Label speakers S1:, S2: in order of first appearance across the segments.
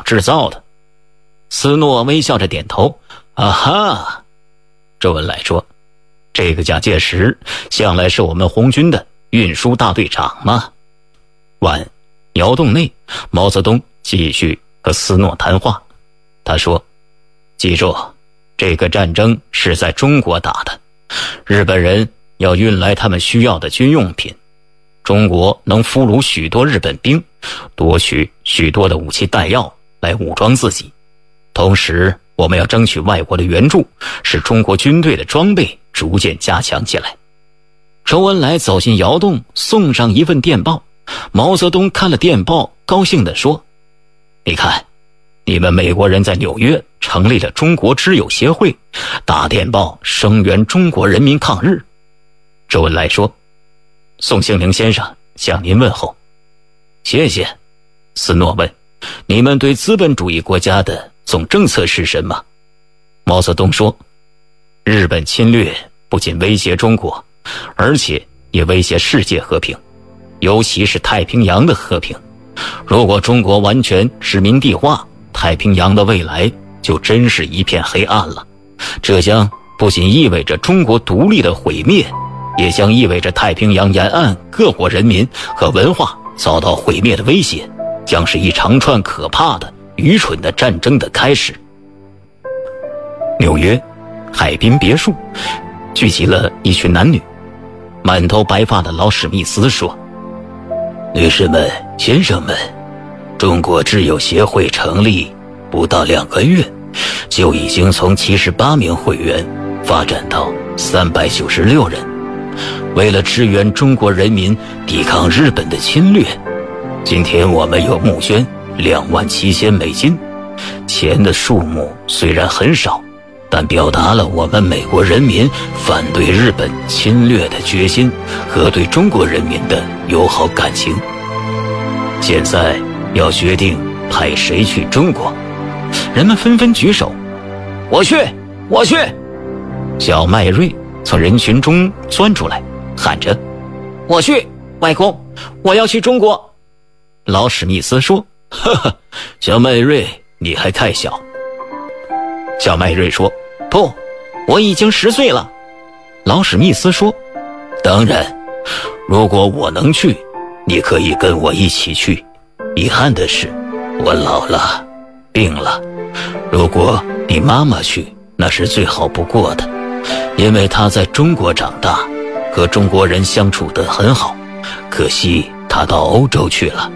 S1: 制造的。斯诺微笑着点头，啊哈。周恩来说，这个蒋介石向来是我们红军的运输大队长嘛。晚，窑洞内，毛泽东继续和斯诺谈话。他说，记住，这个战争是在中国打的，日本人要运来他们需要的军用品，中国能俘虏许多日本兵，夺取许多的武器弹药来武装自己。同时我们要争取外国的援助，使中国军队的装备逐渐加强起来。周恩来走进窑洞，送上一份电报。毛泽东看了电报，高兴地说，你看，你们美国人在纽约成立了中国知友协会，打电报声援中国人民抗日。周恩来说，宋庆龄先生向您问候。谢谢。斯诺问，你们对资本主义国家的总政策是什么？毛泽东说，日本侵略不仅威胁中国，而且也威胁世界和平，尤其是太平洋的和平。如果中国完全殖民地化，太平洋的未来就真是一片黑暗了。这将不仅意味着中国独立的毁灭，也将意味着太平洋沿岸各国人民和文化遭到毁灭的威胁，将是一长串可怕的愚蠢的战争的开始。纽约海滨别墅聚集了一群男女。满头白发的老史密斯说，女士们、先生们，中国知友协会成立不到2个月，就已经从78名会员发展到396人。为了支援中国人民抵抗日本的侵略，今天我们又募捐27000美金。钱的数目虽然很少，但表达了我们美国人民反对日本侵略的决心和对中国人民的友好感情。现在要决定派谁去中国。人们纷纷举手，我去，我去。小麦瑞从人群中钻出来，喊着，我去，外公，我要去中国。老史密斯说，呵呵，小麦瑞，你还太小。小麦瑞说，不，我已经10岁了。老史密斯说，当然，如果我能去，你可以跟我一起去。遗憾的是，我老了，病了。如果你妈妈去，那是最好不过的，因为她在中国长大，和中国人相处得很好。可惜她到欧洲去了。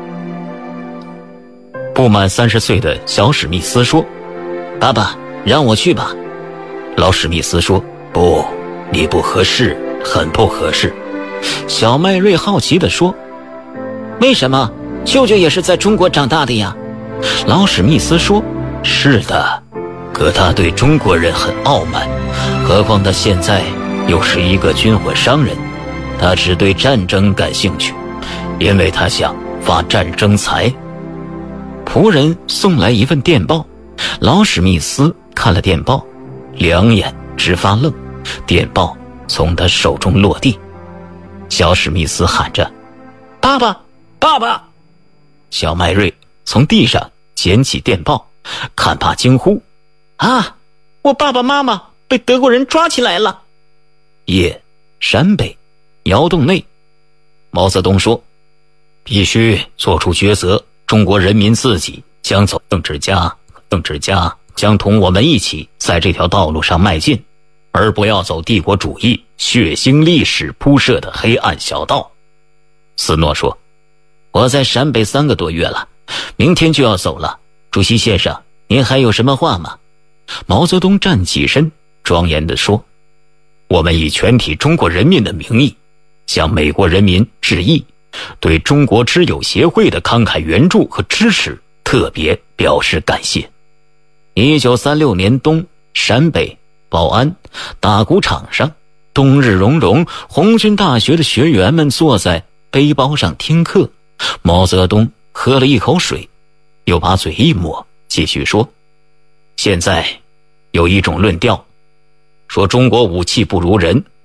S1: 不满30岁的小史密斯说，爸爸，让我去吧。老史密斯说，不，你不合适，很不合适。小麦瑞好奇地说，为什么？舅舅也是在中国长大的呀。老史密斯说，是的，可他对中国人很傲慢，何况他现在又是一个军火商人，他只对战争感兴趣，因为他想发战争财。仆人送来一份电报，老史密斯看了电报，两眼直发愣，电报从他手中落地。小史密斯喊着，爸爸，爸爸。小麦瑞从地上捡起电报，看罢惊呼，啊，我爸爸妈妈被德国人抓起来了。夜，陕北，窑洞内。毛泽东说，必须做出抉择，中国人民自己将走政治家将同我们一起在这条道路上迈进，而不要走帝国主义血腥历史铺设的黑暗小道。斯诺说，我在陕北3个多月了，明天就要走了。主席先生，您还有什么话吗？毛泽东站起身，庄严地说，我们以全体中国人民的名义，向美国人民致意，对中国知友协会的慷慨援助和支持特别表示感谢。1936年冬，陕北保安打谷场上，冬日融融，红军大学的学员们坐在背包上听课。毛泽东喝了一口水，又把嘴一抹，继续说，现在有一种论调，说中国武器不如人，